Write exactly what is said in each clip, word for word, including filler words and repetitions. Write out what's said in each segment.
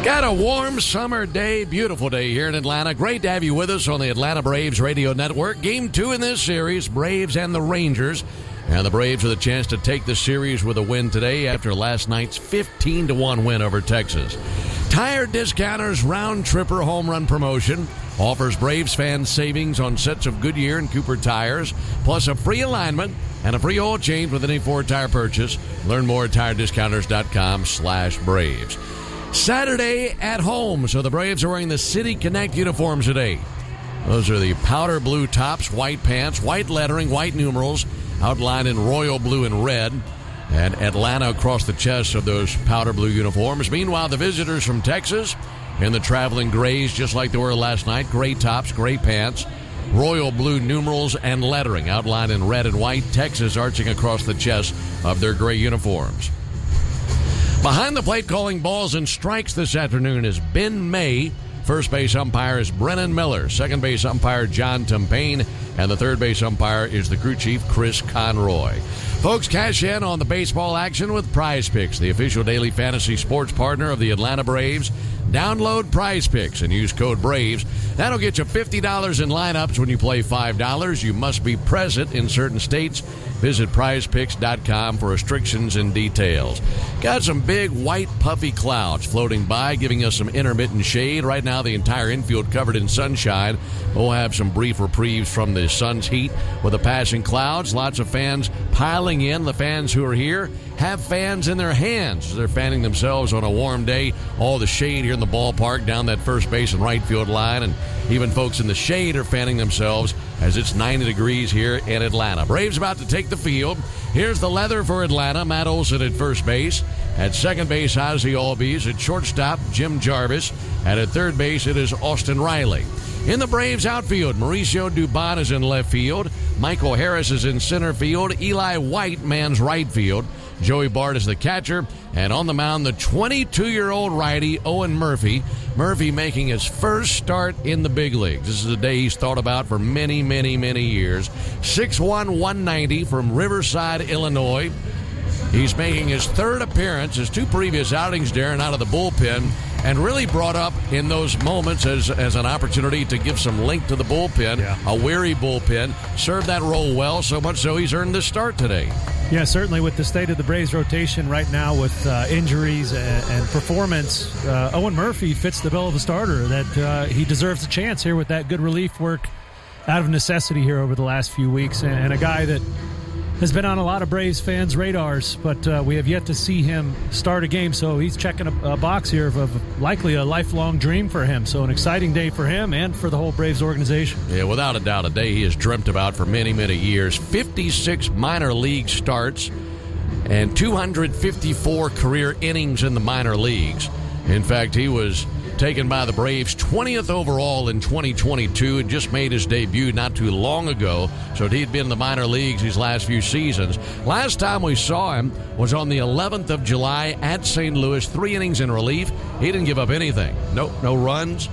Got a warm summer day, beautiful day here in Atlanta. Great to have you with us on the Atlanta Braves Radio Network. Game two in this series, Braves and the Rangers. And the Braves with a chance to take the series with a win today after last night's fifteen to one win over Texas. Tire Discounters Round Tripper Home Run Promotion offers Braves fans savings on sets of Goodyear and Cooper tires, plus a free alignment and a free oil change with any Ford tire purchase. Learn more at tire discounters dot com slash Braves. Saturday at home, so the Braves are wearing the City Connect uniforms today. Those are the powder blue tops, white pants, white lettering, white numerals, outlined in royal blue and red, and Atlanta across the chest of those powder blue uniforms. Meanwhile, the visitors from Texas in the traveling grays, just like they were last night, gray tops, gray pants, royal blue numerals and lettering, outlined in red and white, Texas arching across the chest of their gray uniforms. Behind the plate calling balls and strikes this afternoon is Ben May. First base umpire is Brennan Miller. Second base umpire John Tumpain. And the third base umpire is the crew chief, Chris Conroy. Folks, cash in on the baseball action with Prize Picks, the official daily fantasy sports partner of the Atlanta Braves. Download Prize Picks and use code BRAVES. That'll get you fifty dollars in lineups when you play five dollars. You must be present in certain states. Visit prize picks dot com for restrictions and details. Got some big white puffy clouds floating by, giving us some intermittent shade. Right now, the entire infield covered in sunshine. We'll have some brief reprieves from the sun's heat with the passing clouds. Lots of fans piling in. The fans who are here have fans in their hands. They're fanning themselves on a warm day. All the shade here in the ballpark down that first base and right field line, and even folks in the shade are fanning themselves as it's ninety degrees here in Atlanta. Braves about to take the field. Here's the leather for Atlanta. Matt Olson at first base. At second base, Ozzie Albies. At shortstop, Jim Jarvis. And at third base, it is Austin Riley. In the Braves outfield, Mauricio Dubon is in left field. Michael Harris is in center field. Eli White mans right field. Joey Bart is the catcher. And on the mound, the twenty-two-year-old righty, Owen Murphy. Murphy making his first start in the big leagues. This is a day he's thought about for many, many, many years. six one, one ninety from Riverside, Illinois. He's making his third appearance, his two previous outings, Darren, out of the bullpen, and really brought up in those moments as, as an opportunity to give some length to the bullpen, yeah. A weary bullpen. Served that role well, so much so he's earned this start today. Yeah, certainly with the state of the Braves rotation right now with uh, injuries and, and performance, uh, Owen Murphy fits the bill of a starter, that uh, he deserves a chance here with that good relief work out of necessity here over the last few weeks, and, and a guy that has been on a lot of Braves fans' radars, but uh, we have yet to see him start a game, so he's checking a, a box here of, of likely a lifelong dream for him. So an exciting day for him and for the whole Braves organization. Yeah, without a doubt, a day he has dreamt about for many, many years. fifty-six minor league starts and two hundred fifty-four career innings in the minor leagues. In fact, he was taken by the Braves twentieth overall in twenty twenty-two and just made his debut not too long ago. So he'd been in the minor leagues these last few seasons. Last time we saw him was on the eleventh of July at Saint Louis. Three innings in relief. He didn't give up anything. No, no runs,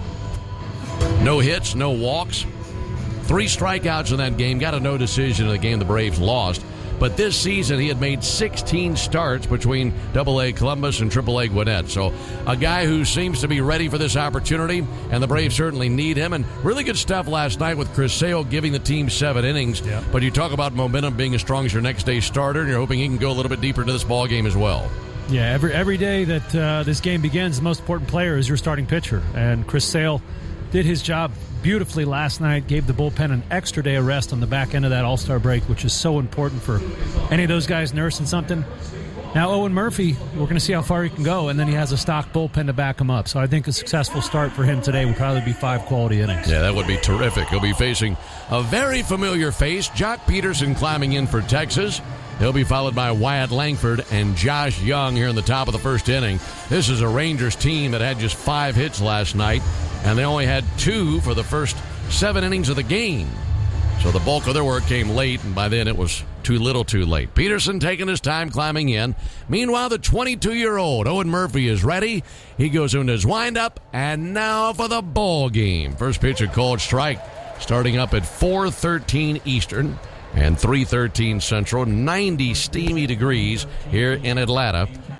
no hits, no walks. Three strikeouts in that game. Got a no decision in the game the Braves lost. But this season, he had made sixteen starts between double A Columbus and triple A Gwinnett. So a guy who seems to be ready for this opportunity, and the Braves certainly need him. And really good stuff last night with Chris Sale giving the team seven innings. Yeah. But you talk about momentum being as strong as your next day starter, and you're hoping he can go a little bit deeper into this ball game as well. Yeah, every every day that uh, this game begins, the most important player is your starting pitcher. And Chris Sale did his job beautifully last night, gave the bullpen an extra day of rest on the back end of that All-Star break, which is so important for any of those guys nursing something. Now, Owen Murphy, we're going to see how far he can go, and then he has a stock bullpen to back him up. So I think a successful start for him today would probably be five quality innings. Yeah, that would be terrific. He'll be facing a very familiar face, Jock Peterson climbing in for Texas. He'll be followed by Wyatt Langford and Josh Young here in the top of the first inning. This is a Rangers team that had just five hits last night, and they only had two for the first seven innings of the game. So the bulk of their work came late, and by then it was too little too late. Peterson taking his time climbing in. Meanwhile, the twenty-two-year-old Owen Murphy is ready. He goes into his windup, and now for the ball game. First pitch, a called strike, starting up at four thirteen Eastern and three thirteen Central. ninety steamy degrees here in Atlanta.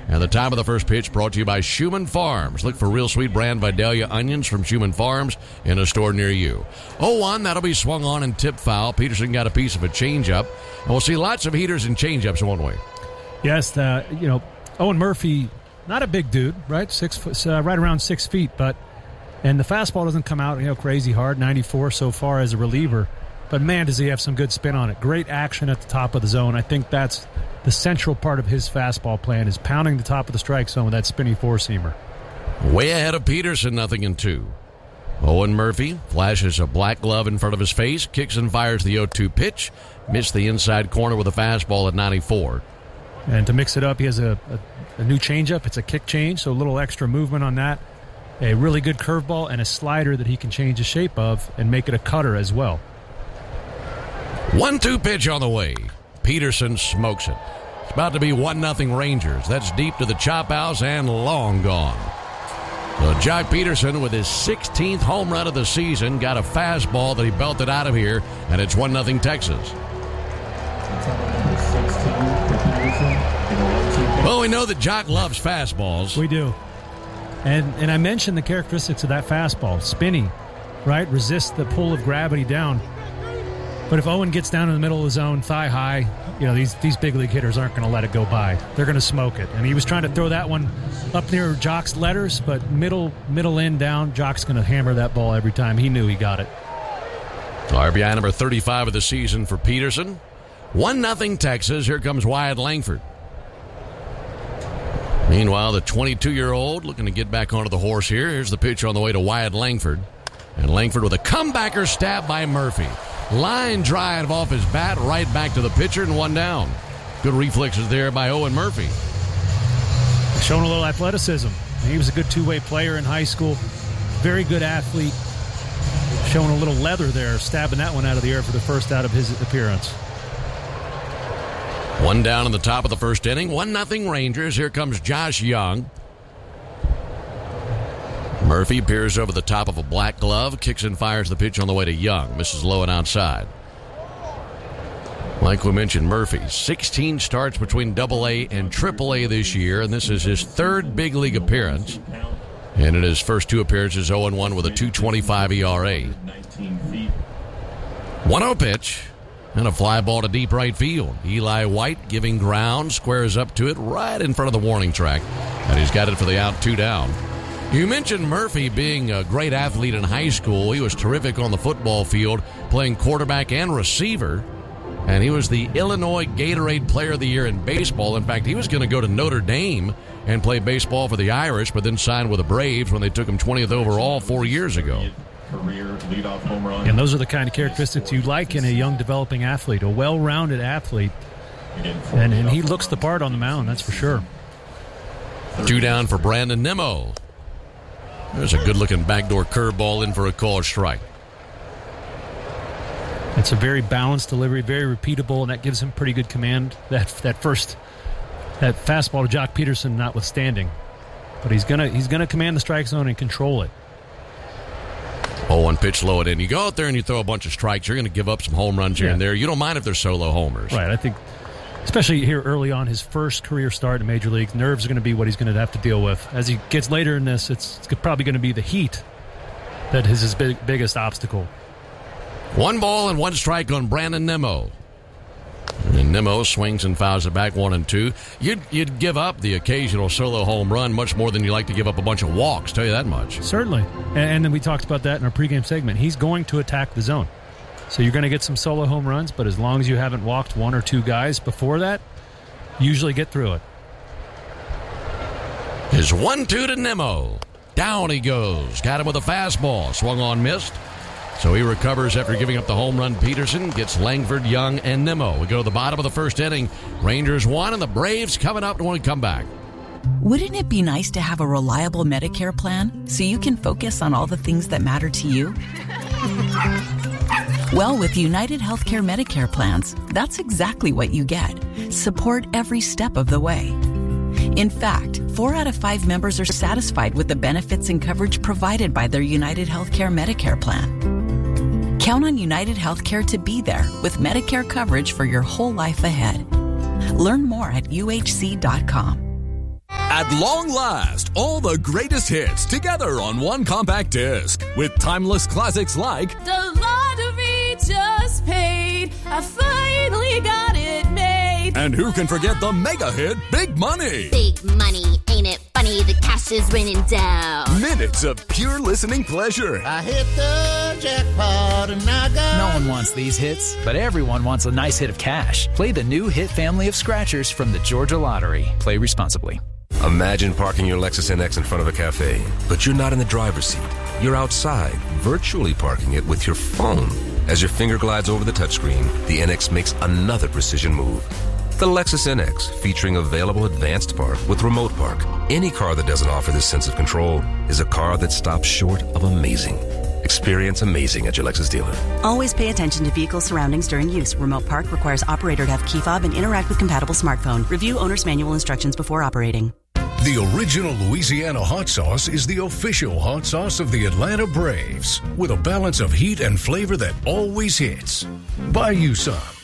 And the time of the first pitch brought to you by Schumann Farms. Look for real sweet brand Vidalia onions from Schumann Farms in a store near you. oh one, that'll be swung on and tip foul. Peterson got a piece of a changeup. And we'll see lots of heaters and changeups, won't we? Yes, uh, you know, Owen Murphy, not a big dude, right? Six foot, uh, right around six feet, but and the fastball doesn't come out, you know, crazy hard. ninety-four so far as a reliever, but man, does he have some good spin on it. Great action at the top of the zone. I think that's the central part of his fastball plan is pounding the top of the strike zone with that spinny four-seamer. Way ahead of Peterson, nothing in two. Owen Murphy flashes a black glove in front of his face, kicks and fires the oh two pitch, missed the inside corner with a fastball at ninety-four. And to mix it up, he has a, a, a new changeup. It's a kick change, so a little extra movement on that. A really good curveball and a slider that he can change the shape of and make it a cutter as well. one two pitch on the way. Peterson smokes it. It's about to be one nothing Rangers. That's deep to the chop house and long gone. So Jock Peterson, with his sixteenth home run of the season, got a fastball that he belted out of here, and it's one nothing Texas. Well, we know that Jock loves fastballs. We do. And and I mentioned the characteristics of that fastball. Spinny, right? Resist the pull of gravity down. But if Owen gets down in the middle of the zone, thigh high, you know, these these big league hitters aren't going to let it go by. They're going to smoke it. And he was trying to throw that one up near Jock's letters, but middle middle end down, Jock's going to hammer that ball every time. He knew he got it. R B I number thirty-five of the season for Peterson. one nothing Texas. Here comes Wyatt Langford. Meanwhile, the twenty-two-year-old looking to get back onto the horse here. Here's the pitch on the way to Wyatt Langford. And Langford with a comebacker stab by Murphy. Line drive off his bat, right back to the pitcher, and one down. Good reflexes there by Owen Murphy. Showing a little athleticism. He was a good two-way player in high school. Very good athlete. Showing a little leather there, stabbing that one out of the air for the first out of his appearance. One down in the top of the first inning. One nothing Rangers. Here comes Josh Young. Murphy peers over the top of a black glove, kicks and fires the pitch on the way to Young. Misses low and outside. Like we mentioned, Murphy, sixteen starts between double A and triple A this year, and this is his third big league appearance. And in his first two appearances, oh and one with a two twenty-five E R A. one oh pitch. And a fly ball to deep right field. Eli White giving ground, squares up to it right in front of the warning track. And he's got it for the out, two down. You mentioned Murphy being a great athlete in high school. He was terrific on the football field, playing quarterback and receiver. And he was the Illinois Gatorade Player of the Year in baseball. In fact, he was going to go to Notre Dame and play baseball for the Irish, but then signed with the Braves when they took him twentieth overall four years ago. Career leadoff home run. And those are the kind of characteristics you like in a young developing athlete, a well-rounded athlete. And, and he looks the part on the mound, that's for sure. Two down for Brandon Nimmo. There's a good-looking backdoor curveball in for a called strike. It's a very balanced delivery, very repeatable, and that gives him pretty good command. That that first, that fastball to Jock Peterson notwithstanding. But he's gonna he's gonna command the strike zone and control it. Oh, one pitch low and in. You go out there and you throw a bunch of strikes, you're going to give up some home runs here yeah. and there. You don't mind if they're solo homers. Right, I think, especially here early on, his first career start in Major League, nerves are going to be what he's going to have to deal with. As he gets later in this, it's, it's probably going to be the heat that is his big, biggest obstacle. One ball and one strike on Brandon Nimmo. And Nimmo swings and fouls it back one and two. You'd, you'd give up the occasional solo home run much more than you like to give up a bunch of walks, tell you that much. Certainly. And, and then we talked about that in our pregame segment. He's going to attack the zone. So you're going to get some solo home runs, but as long as you haven't walked one or two guys before that, usually get through it. His one two to Nimmo. Down he goes. Got him with a fastball. Swung on, missed. So he recovers after giving up the home run. Peterson gets Langford, Young, and Nimmo. We go to the bottom of the first inning. Rangers won, and the Braves coming up when we come back. Wouldn't it be nice to have a reliable Medicare plan so you can focus on all the things that matter to you? Well, with United Healthcare Medicare plans, that's exactly what you get. Support every step of the way. In fact, four out of five members are satisfied with the benefits and coverage provided by their United Healthcare Medicare plan. Count on United Healthcare to be there with Medicare coverage for your whole life ahead. Learn more at U H C dot com. At long last, all the greatest hits together on one compact disc with timeless classics like The lottery just paid, I finally got it made. And who can forget the mega hit Big Money? Big money, ain't it funny? The cash is raining down. Minutes of pure listening pleasure. I hit the jackpot and I got... No one wants these hits, but everyone wants a nice hit of cash. Play the new hit family of scratchers from the Georgia Lottery. Play responsibly. Imagine parking your Lexus N X in front of a cafe, but you're not in the driver's seat. You're outside, virtually parking it with your phone. As your finger glides over the touchscreen, the N X makes another precision move. The Lexus N X, featuring available advanced park with remote park. Any car that doesn't offer this sense of control is a car that stops short of amazing. Experience amazing at your Lexus dealer. Always pay attention to vehicle surroundings during use. Remote park requires operator to have key fob and interact with compatible smartphone. Review owner's manual instructions before operating. The original Louisiana hot sauce is the official hot sauce of the Atlanta Braves, with a balance of heat and flavor that always hits. Buy you some